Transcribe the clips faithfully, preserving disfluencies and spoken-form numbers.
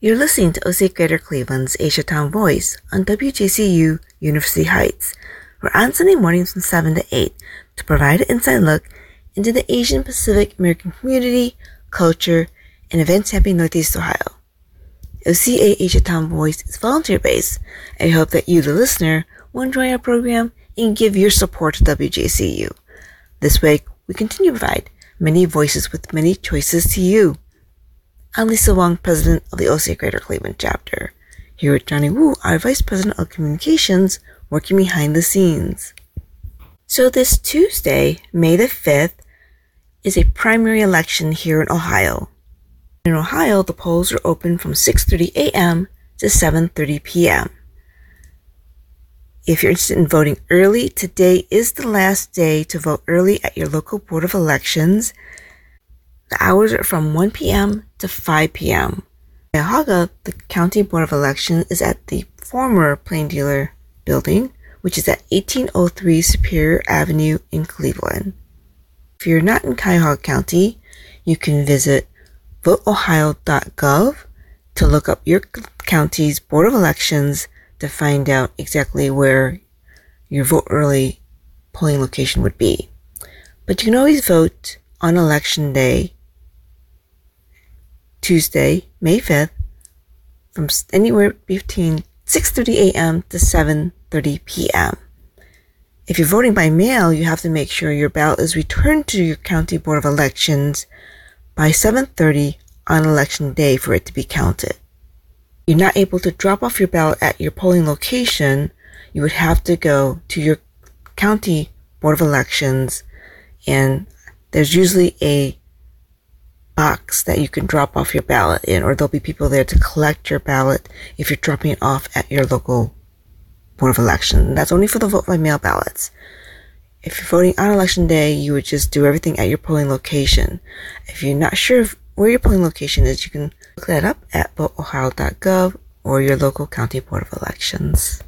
You're listening to O C A Greater Cleveland's Asiatown Voice on W J C U University Heights. We're on Sunday mornings from seven to eight to provide an inside look into the Asian Pacific American community, culture, and events happening in Northeast Ohio. O C A Asiatown Voice is volunteer-based, and I hope that you, the listener, will enjoy our program and give your support to W J C U. This way, we continue to provide many voices with many choices to you. I'm Lisa Wong, President of the O C A Greater Cleveland Chapter. Here with Johnny Wu, our Vice President of Communications, working behind the scenes. So this Tuesday, May the fifth, is a primary election here in Ohio. In Ohio, the polls are open from six thirty a.m. to seven thirty p.m. If you're interested in voting early, today is the last day to vote early at your local Board of Elections. The hours are from one p.m. to five p.m. Cuyahoga, the County Board of Elections is at the former Plain Dealer building, which is at eighteen oh three Superior Avenue in Cleveland. If you're not in Cuyahoga County, you can visit vote ohio dot gov to look up your county's Board of Elections to find out exactly where your vote early polling location would be. But you can always vote on Election Day, Tuesday, May fifth, from anywhere between six thirty a.m. to seven thirty p.m. If you're voting by mail, you have to make sure your ballot is returned to your County Board of Elections by seven thirty on Election Day for it to be counted. If you're not able to drop off your ballot at your polling location, you would have to go to your County Board of Elections, and there's usually a box that you can drop off your ballot in, or there'll be people there to collect your ballot if you're dropping it off at your local Board of Elections. And that's only for the vote by mail ballots. If you're voting on Election Day, you would just do everything at your polling location. If you're not sure if, where your polling location is, you can look that up at vote ohio dot gov or your local County Board of Elections.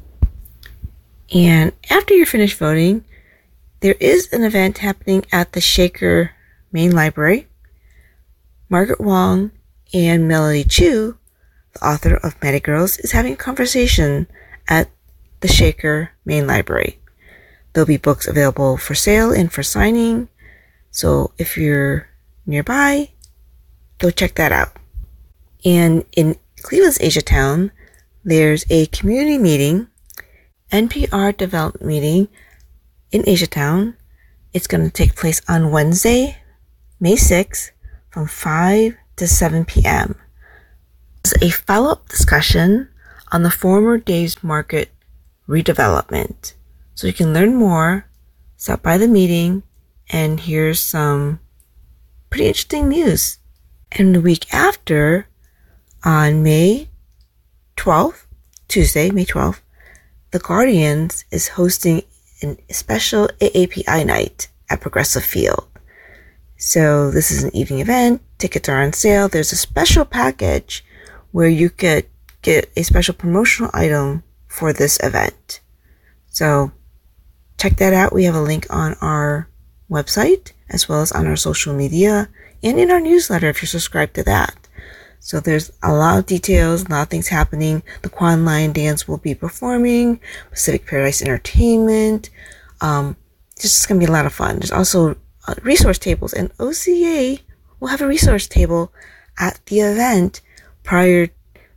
And after you're finished voting, there is an event happening at the Shaker Main Library. Margaret Wong and Melody Chu, the author of Matty Girls, is having a conversation at the Shaker Main Library. There'll be books available for sale and for signing, so if you're nearby, go check that out. And in Cleveland's Asiatown, there's a community meeting, N P R development meeting in Asiatown. It's going to take place on Wednesday, May sixth, from five to seven p.m. It's a follow-up discussion on the former Dave's Market redevelopment. So you can learn more, stop by the meeting, and here's some pretty interesting news. And the week after, on May twelfth, Tuesday, May twelfth, The Guardians is hosting a special A A P I night at Progressive Field. So this is an evening event. Tickets are on sale. There's a special package where you could get a special promotional item for this event. So check that out. We have a link on our website as well as on our social media and in our newsletter if you're subscribed to that. So there's a lot of details, a lot of things happening. The Quan Lion Dance will be performing, Pacific Paradise Entertainment. Um, it's just going to be a lot of fun. There's also uh, resource tables, and O C A will have a resource table at the event prior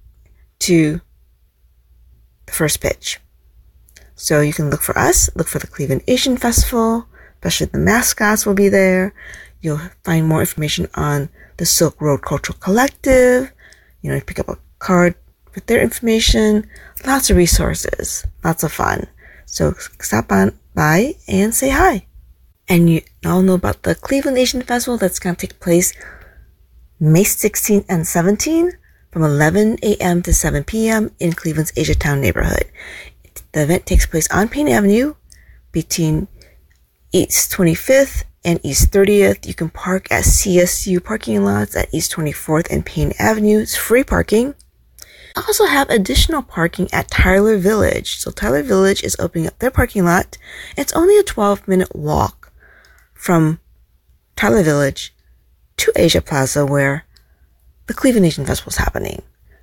to the first pitch. So you can look for us, look for the Cleveland Asian Festival, especially the mascots will be there. You'll find more information on the Silk Road Cultural Collective. You know, pick up a card with their information. Lots of resources, lots of fun. So stop on by and say hi. And you all know about the Cleveland Asian Festival that's going to take place May sixteenth and seventeenth from eleven a.m. to seven p.m. in Cleveland's Asiatown neighborhood. The event takes place on Payne Avenue between East twenty-fifth and East thirtieth. You can park at C S U parking lots at East twenty-fourth and Payne Avenue. It's free parking. I also have additional parking at Tyler Village. So Tyler Village is opening up their parking lot. It's only a twelve minute walk from Tyler Village to Asia Plaza, where the Cleveland Asian Festival is happening.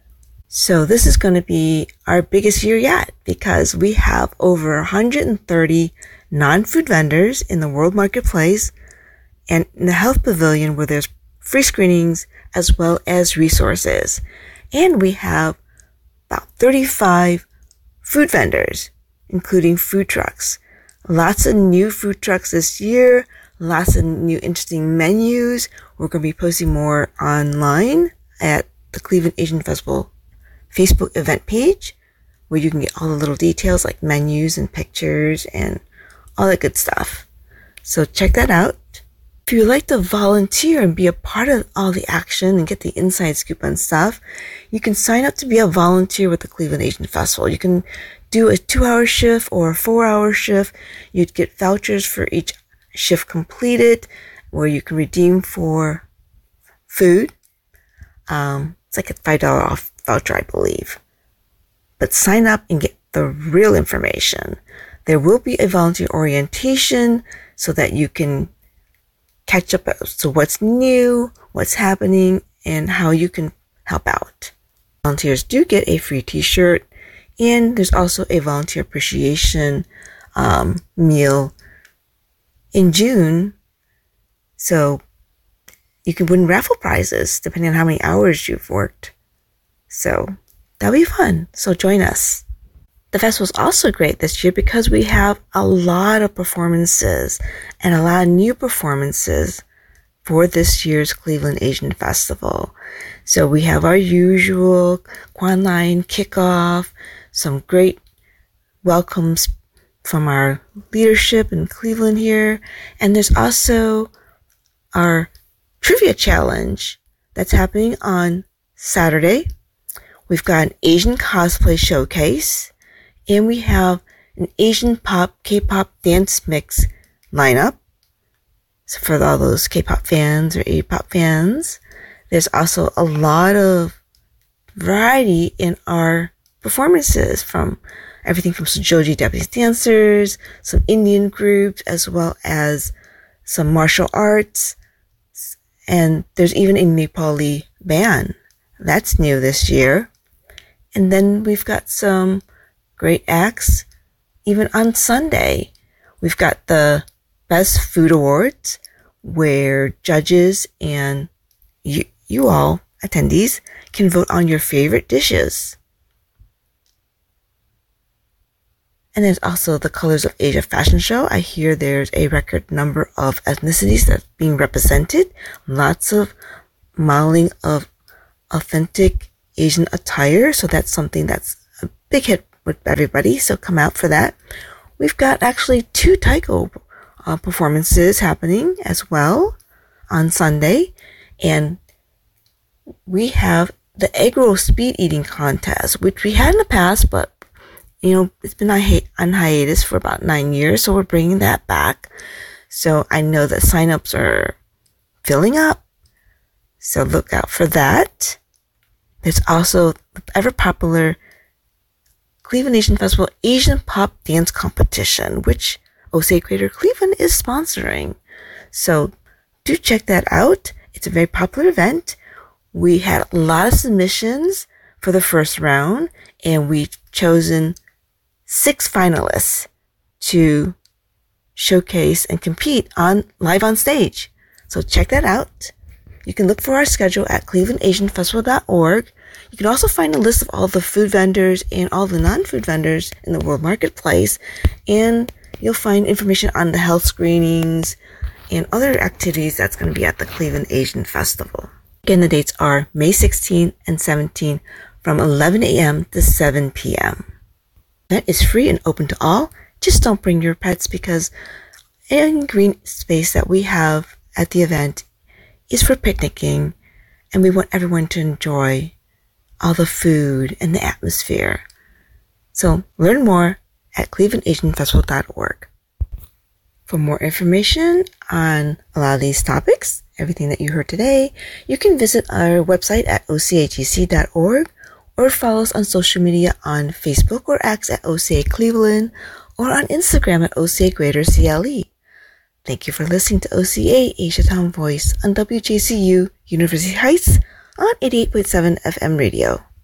So this is going to be our biggest year yet because we have over one hundred thirty non-food vendors in the World Marketplace and in the Health Pavilion where there's free screenings as well as resources. And we have about thirty-five food vendors, including food trucks. Lots of new food trucks this year, lots of new interesting menus. We're going to be posting more online at the Cleveland Asian Festival Facebook event page, where you can get all the little details like menus and pictures and all that good stuff. So check that out. If you would like to volunteer and be a part of all the action and get the inside scoop on stuff, you can sign up to be a volunteer with the Cleveland Asian Festival. You can do a two-hour shift or a four-hour shift. You'd get vouchers for each shift completed where you can redeem for food. Um, it's like a five dollars off voucher, I believe. But sign up and get the real information. There will be a volunteer orientation so that you can catch up as to what's new, what's happening, and how you can help out. Volunteers do get a free t-shirt, and there's also a volunteer appreciation um, meal in June. So you can win raffle prizes depending on how many hours you've worked. So that'll be fun. So join us. The festival's also great this year because we have a lot of performances and a lot of new performances for this year's Cleveland Asian Festival. So we have our usual Quan Line kickoff, some great welcomes from our leadership in Cleveland here, and there's also our trivia challenge that's happening on Saturday. We've got an Asian cosplay showcase, and we have an Asian pop, K-pop dance mix lineup. So for all those K-pop fans or A-pop fans, there's also a lot of variety in our performances, from everything from some Joji Japanese dancers, some Indian groups, as well as some martial arts. And there's even a Nepali band. That's new this year. And then we've got some great acts. Even on Sunday, we've got the Best Food Awards, where judges and you, you all attendees can vote on your favorite dishes. And there's also the Colors of Asia fashion show. I hear there's a record number of ethnicities that's being represented. Lots of modeling of authentic Asian attire. So that's something that's a big hit with everybody. So come out for that. We've got actually two taiko uh, performances happening as well on Sunday. And we have the egg roll speed eating contest, which we had in the past, but you know, it's been on hiatus for about nine years, so we're bringing that back. So I know that signups are filling up, so look out for that. There's also the ever popular Cleveland Asian Festival Asian Pop Dance Competition, which O C A Greater Cleveland is sponsoring. So do check that out. It's a very popular event. We had a lot of submissions for the first round, and we've chosen six finalists to showcase and compete on live on stage. So check that out. You can look for our schedule at cleveland asian festival dot org. You can also find a list of all the food vendors and all the non-food vendors in the World Marketplace. And you'll find information on the health screenings and other activities that's going to be at the Cleveland Asian Festival. Again, the dates are May sixteenth and seventeenth from eleven a.m. to seven p.m. That is free and open to all. Just don't bring your pets, because any green space that we have at the event is for picnicking, and we want everyone to enjoy all the food and the atmosphere. So learn more at cleveland asian festival dot org. For more information on a lot of these topics, everything that you heard today, you can visit our website at o c a g c dot org, or follow us on social media on Facebook or X at O C A Cleveland, or on Instagram at O C A Greater C L E. Thank you for listening to O C A Asia Town Voice on W J C U University Heights on eighty-eight point seven F M radio.